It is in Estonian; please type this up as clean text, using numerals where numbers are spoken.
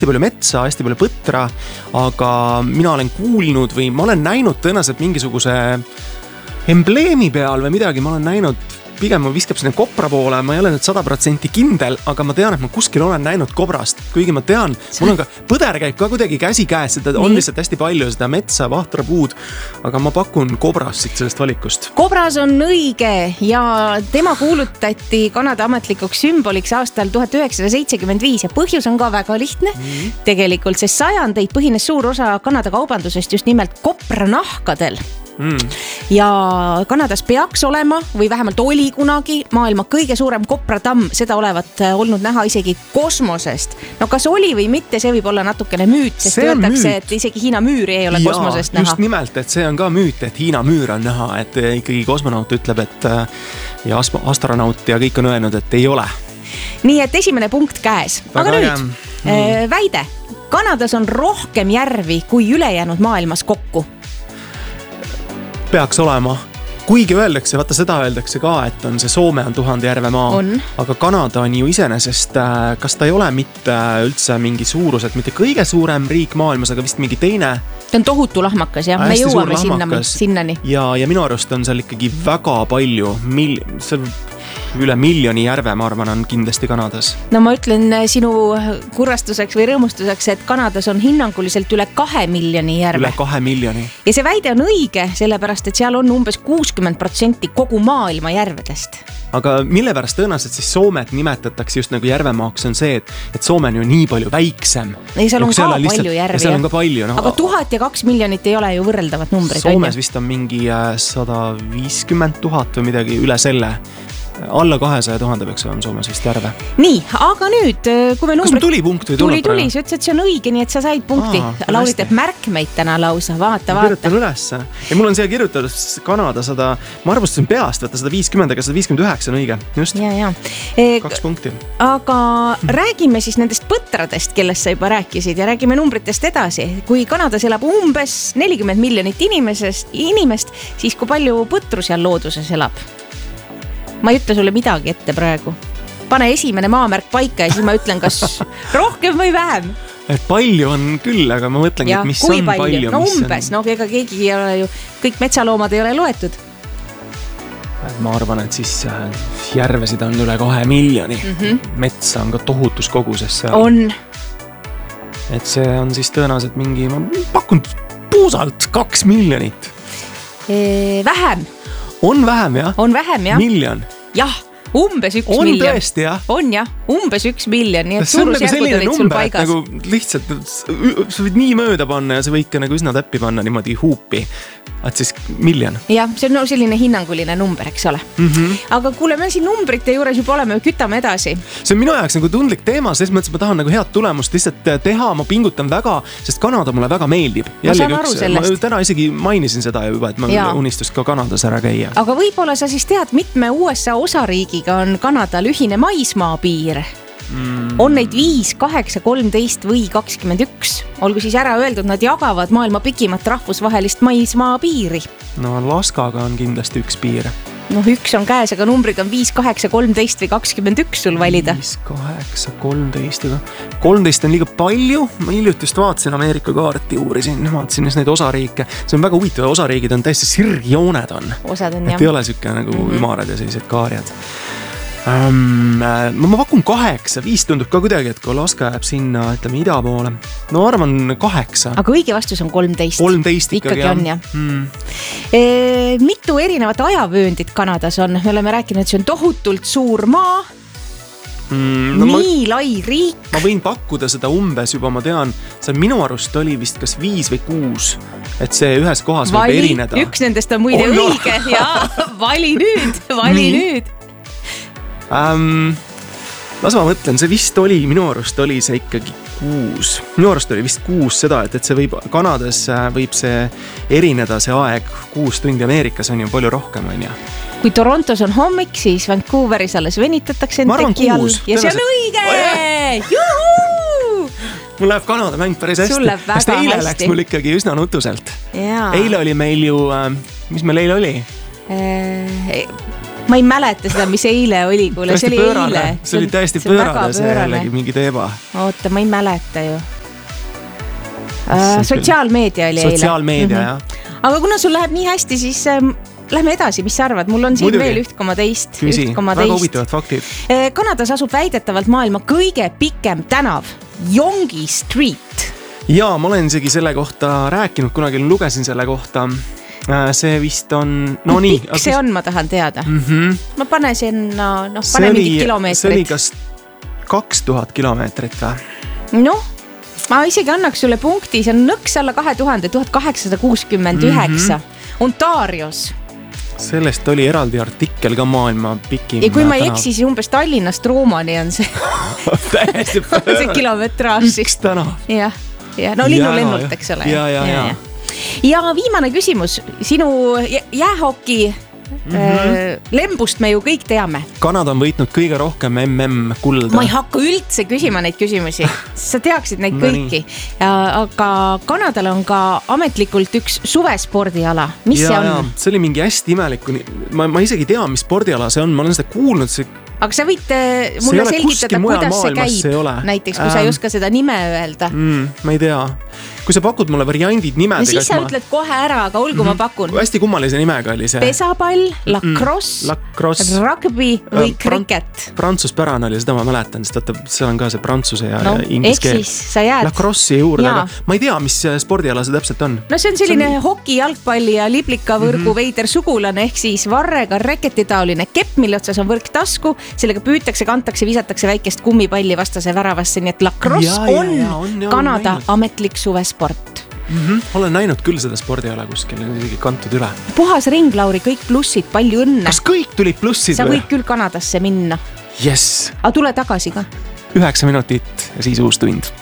palju metsa, hästi palju põtra, aga mina olen kuulnud või ma olen näinud tõenäoliselt mingisuguse embleemi peal või midagi, ma olen näinud pigem ma viskab sinna kopra poole, ma ei ole nüüd 100% kindel, aga ma tean, et ma kuskil olen näinud kobrast, kuigi ma tean, mul on ka põder käib ka kuidagi käsi käes, seda on lihtsalt hästi palju, seda metsa, vahtrapuud, aga ma pakun kobrast siit sellest valikust. Kobras on õige ja tema kuulutati Kanada ametlikuks sümboliks aastal 1975 ja põhjus on ka väga lihtne tegelikult, sest sajandeid põhines suur osa Kanada kaubandusest just nimelt kopranahkadel. Ja Kanadas peaks olema või vähemalt oli kunagi maailma kõige suurem kopratamm, seda olevat olnud näha isegi kosmosest. No kas oli või mitte, see võib olla natukene müüt, sest öeldakse, et isegi Hiina müüri ei ole kosmosest näha. Just nimelt, et see on ka müüt, et Hiina müür on näha, et ikkagi kosmonaut ütleb, et ja astronaut ja kõik on öelnud, et ei ole. Nii et esimene punkt käes. Aga nüüd väide. Kanadas on rohkem järvi kui ülejäänud maailmas kokku. Peaks olema. Kuigi öeldakse, vaata seda öeldakse ka, et on see Soome on 1000 järve maa, aga Kanada on ju iseenesest, kas ta ei ole mitte üldse mingi suuruselt, mitte kõige suurem riik maailmas, aga vist mingi teine. Ta on tohutu lahmakas ja me jõuame sinnani. Ja minu arust on seal ikkagi väga palju, üle miljoni järve, ma arvan, on kindlasti Kanadas. No ma ütlen sinu kurrastuseks või rõõmustuseks, et Kanadas on hinnanguliselt üle 2 miljoni järve. Üle 2 miljoni. Ja see väide on õige, sellepärast, et seal on umbes 60% kogu maailma järvedest. Aga mille pärast tõenäoliselt siis Soomet nimetatakse just nagu järvemaaks on see, et Soome on ju nii palju väiksem. Ja seal on ka palju järvi. Ja seal on ka palju. Aga 1000 ja 2 miljonit ei ole ju võrreldavat numbrid. Soomes vist on mingi 150 000 või midagi üle selle. Alla 200 000 peaks olema Soomes vist järve. Nii, aga nüüd, kui me numbrid... Kas tuli punkt või tuleb? Tuli, sa ütlesid, et see on õige, nii et sa said punkti. Lauri teeb märkmeid täna lausa, vaata. Kirjutan ülesse. Ja mul on siia kirjutatud Kanada 100, ma arvustasin peast, võtta 150, aga 159 on õige. Just. Ja. 2 punkti. Aga räägime siis nendest põtradest, kellest sa juba rääkisid ja räägime numbritest edasi. Kui Kanadas elab umbes 40 miljonit inimest, siis kui palju põtru seal looduses elab? Ma ei ütle sulle midagi ette praegu. Pane esimene maamärk paika ja siis ma ütlen, kas rohkem või vähem. Et palju on küll, aga ma mõtlengi, et mis on palju. No umbes, no ega keegi ei ole ju, kõik metsaloomad ei ole loetud. Ma arvan, et siis järvesid on üle 2 miljoni. Metsa on ka tohutus koguses seal. On. Et see on siis tõenäoliselt mingi, ma pakun puusalt 2 miljonit. Vähem. On vähem, jah? On vähem, jah. Miljon? Jah, umbes 1 miljon. On tõesti, jah? On, jah, umbes 1 miljon. Nii et see on nagu selline number, et nagu lihtsalt sa võid nii mööda panna ja sa võid ka nagu üsna täppi panna niimoodi huupi. Et siis miljon. Jah, see on selline hinnanguline number, eks ole. Aga kuule, me siin numbrite juures juba oleme, kütame edasi. See on minu jaoks nagu tundlik teema, selles mõttes ma tahan nagu head tulemust lihtsalt teha, ma pingutan väga, sest Kanada mulle väga meeldib. Ma saan aru sellest. Ma täna isegi mainisin seda juba, et ma unistust ka Kanadas ära käia. Aga võib-olla sa siis tead, mitme USA osariigiga on Kanadal ühine maismaapiir? On neid 5, 8, 13 või 21. Olgu siis ära öeldud, nad jagavad maailma pikimat rahvusvahelist maismaapiiri. No Alaskaga on kindlasti üks piir. Noh, üks on käes, aga numbrid on 5, 8, 13 või 21 sul valida. 5, 8, 13. 13 on liiga palju. Ma hiljuti just vaatasin Ameerika kaarti, uurisin, vaatasin neid osariike. See on väga huvitav, osariigid on täiesti sirgjooned on. Osad on, jah. Et ei ole sükke nagu ümarad ja sellised kaarjad. Ma pakun 8, 5 tundub ka kuidagi, et kui Alaska jääb sinna, ütleme ida poole. No arvan 8. Aga õige vastus on 13. 13 ikkagi on, jah. Mitu erinevat ajavööndit Kanadas on? Me oleme rääkinud, et see on tohutult suur maa. Nii lai riik. Ma võin pakkuda seda umbes juba, ma tean, see minu arust oli vist kas 5 või 6, et see ühes kohas võib erineda. Üks nendest on muide õige ja vali nüüd. Las ma mõtlen, see vist oli, minu arust oli see ikkagi 6. Minu arust oli vist 6 seda, et see võib, Kanadas võib see erineda see aeg 6 tundi, Ameerikas on ju palju rohkem, on ju. Kui Torontos on hommik, siis Vancouveris alles venitatakse teki all. Ja see on õige! Juhuu! Mul läheb Kanada mäng päris hästi. Sest eile läks mul ikkagi üsna nutuselt. Eile oli meil ju, mis meil eile oli? ma ei mäleta seda, mis eile oli, kuule, see oli eile. See oli täiesti pöörane, see jällegi mingi teema. Oota, ma ei mäleta ju. Sotsiaalmeedia oli eile. Sotsiaalmeedia, jah. Aga kuna sul läheb nii hästi, siis lähme edasi, mis sa arvad? Mul on siin Muidugi. veel 1,2. Küsi, väga huvitavad faktid. Kanadas asub väidetavalt maailma kõige pikem tänav, Yonge Street. Jaa, ma olen isegi selle kohta rääkinud, kunagi lugesin selle kohta. See vist on... No nii. Pikk see on, ma tahan teada. Ma pane sinna, pane see mingid kilomeetrid. See oli kas 2000 kilomeetrit või? Noh, ma isegi annaks sulle punkti, see on nõks alla 2000, 1869 Ontarios. Sellest oli eraldi artikkel ka maailma pikim. Ja kui ma ei eksi, siis umbes Tallinnast Roomani on see. Täiesti pöörane. See kilometraaž. Üks tänav. Ja, no linnulennult, eks ole. Ja viimane küsimus, sinu jäähoki lembust me ju kõik teame. Kanada on võitnud kõige rohkem kulda. Ma ei hakka üldse küsima neid küsimusi, sa teaksid neid kõiki. Aga Kanadal on ka ametlikult üks suvespordiala. Mis see on? See oli mingi hästi imelik. Ma isegi tea, mis spordiala see on. Ma olen seda kuulnud. Aga sa võid mulle selgitada, kuidas see käib. Näiteks, kui sa ei oska seda nime öelda. Ma ei tea. Kui sa pakud mulle variandid nimedega. Siis sa ütled kohe ära, aga olgu ma pakun. Hästi kummalise nimega oli see. Pesapall, lacrosse, rugby või cricket. Prantsuspärane oli, seda ma mäletan, sest seal on ka see prantsuse ja inglise keel. Siis sa jääd. Lacrosse'i juurde, aga ma ei tea, mis spordiala see täpselt on. No see on selline hoki, jalgpalli ja liblikavõrgu veider sugulane ehk siis varrega reketitaoline kepp, mille otsas on võrk tasku. Sellega püütakse, kantakse, visatakse väikest kummipalli vastase väravasse, nii et lacrosse on Kanada ametlik suvesport. Olen näinud küll seda spordiala kuskil, on isegi kantud üle. Puhas ring, Lauri, kõik plussid, palju õnne. Kas kõik tulid plussid? Sa võid küll Kanadasse minna. Yes. Aga tule tagasi ka. 9 minutit ja siis uus tund.